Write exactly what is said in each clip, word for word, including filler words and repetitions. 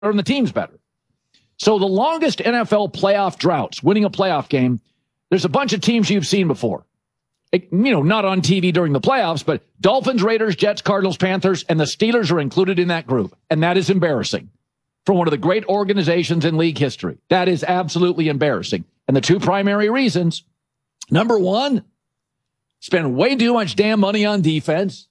and the team's better. So the longest N F L playoff droughts, winning a playoff game, there's a bunch of teams you've seen before. It, you know, not on T V during the playoffs, but Dolphins, Raiders, Jets, Cardinals, Panthers, and the Steelers are included in that group. And that is embarrassing for one of the great organizations in league history. That is absolutely embarrassing. And the two primary reasons, number one, spend way too much damn money on defense.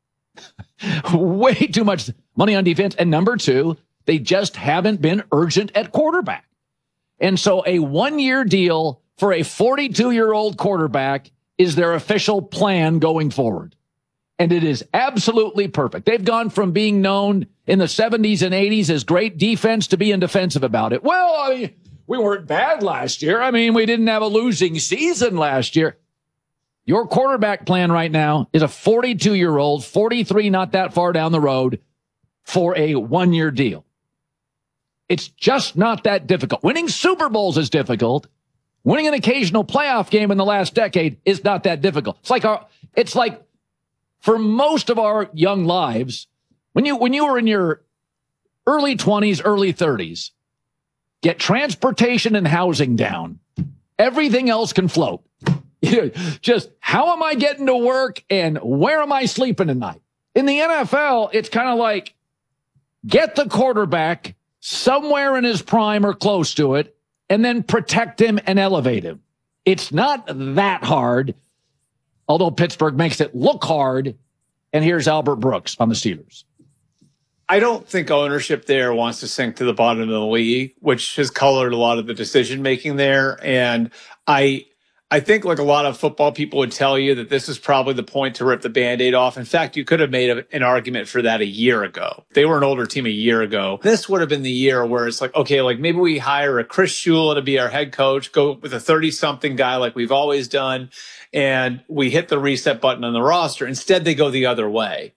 way too much money on defense. And number two, they just haven't been urgent at quarterback. And so a one-year deal for a forty-two-year-old quarterback is their official plan going forward. And it is absolutely perfect. They've gone from being known in the seventies and eighties as great defense to being defensive about it. Well, I mean, we weren't bad last year. I mean, we didn't have a losing season last year. Your quarterback plan right now is a forty-two-year-old, forty-three not that far down the road, for a one-year deal. It's just not that difficult. Winning Super Bowls is difficult. Winning an occasional playoff game in the last decade is not that difficult. It's like our, it's like for most of our young lives, when you when you were in your early twenties, early thirties, get transportation and housing down. Everything else can float. Just how am I getting to work and where am I sleeping tonight? In the N F L, it's kind of like get the quarterback somewhere in his prime or close to it, and then protect him and elevate him. It's not that hard, although Pittsburgh makes it look hard. And here's Albert Brooks on the Steelers. I don't think ownership there wants to sink to the bottom of the league, which has colored a lot of the decision making there. And I I think like a lot of football people would tell you that this is probably the point to rip the Band-Aid off. In fact, you could have made a, an argument for that a year ago. They were an older team a year ago. This would have been the year where it's like, okay, like maybe we hire a Chris Shula to be our head coach, go with a thirty-something guy like we've always done, and we hit the reset button on the roster. Instead, they go the other way.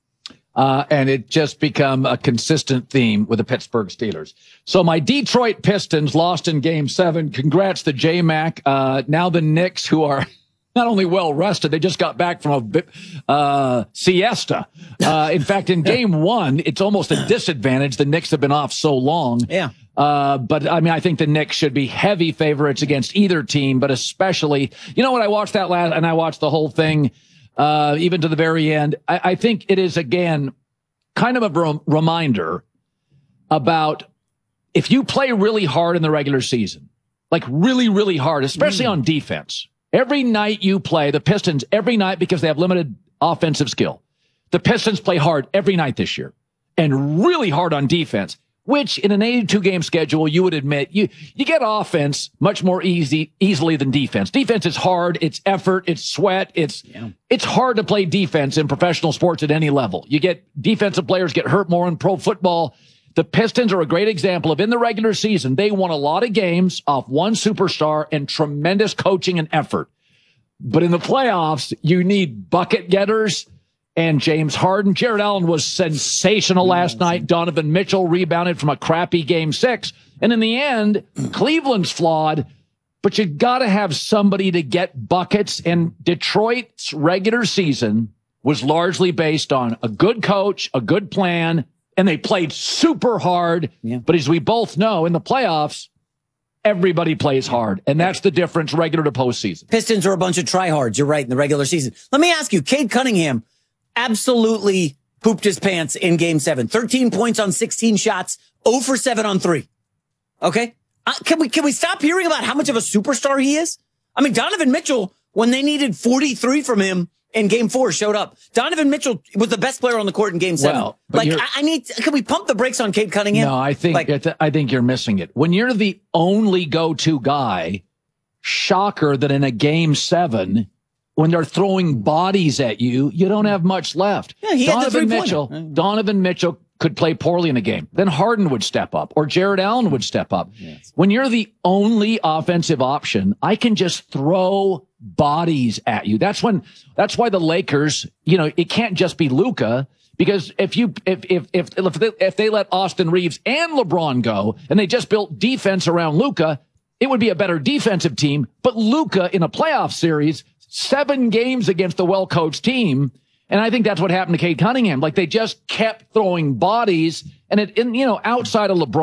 Uh, and it just become a consistent theme with the Pittsburgh Steelers. So my Detroit Pistons lost in game seven. Congrats to J-Mac. Uh, now the Knicks, who are not only well rested, they just got back from a uh, siesta. Uh, in fact, in game one, it's almost a disadvantage. The Knicks have been off so long. Yeah. Uh, but I mean, I think the Knicks should be heavy favorites against either team, but especially, you know what? I watched that last, and I watched the whole thing. Uh, even to the very end, I, I think it is, again, kind of a rem- reminder about if you play really hard in the regular season, like really, really hard, especially mm. on defense, every night you play, the Pistons, every night, because they have limited offensive skill, the Pistons play hard every night this year and really hard on defense, which in an eighty-two game schedule, you would admit you, you get offense much more easy, easily than defense. Defense is hard. It's effort. It's sweat. It's, yeah. it's hard to play defense in professional sports at any level. You get defensive players get hurt more in pro football. The Pistons are a great example of in the regular season, they won a lot of games off one superstar and tremendous coaching and effort. But in the playoffs, you need bucket getters. And James Harden. Jared Allen was sensational last night. Donovan Mitchell rebounded from a crappy game six. And in the end, Cleveland's flawed, but you got to have somebody to get buckets. And Detroit's regular season was largely based on a good coach, a good plan, and they played super hard. Yeah. But as we both know, in the playoffs, everybody plays hard. And that's the difference regular to postseason. Pistons are a bunch of tryhards. You're right, in the regular season. Let me ask you, Cade Cunningham absolutely pooped his pants in game seven. thirteen points on sixteen shots, zero for seven on three. Okay? Uh, can we, can we stop hearing about how much of a superstar he is? I mean, Donovan Mitchell, when they needed forty-three from him in game four, showed up. Donovan Mitchell was the best player on the court in game seven. Well, like, I, I need, can we pump the brakes on Cade Cunningham? No, I think, like, I think you're missing it. When you're the only go-to guy, shocker that in a game seven, when they're throwing bodies at you, you don't have much left. Yeah, he Donovan had Mitchell, Donovan Mitchell could play poorly in a game. Then Harden would step up or Jared Allen would step up. Yes. When you're the only offensive option, I can just throw bodies at you. That's when, that's why the Lakers, you know, it can't just be Luka, because if you, if, if, if, if they, if they let Austin Reeves and LeBron go and they just built defense around Luka, it would be a better defensive team. But Luka in a playoff series, seven games against the well-coached team, And I think that's what happened to Cade Cunningham. Like they just kept throwing bodies, and it, in, you know, outside of LeBron.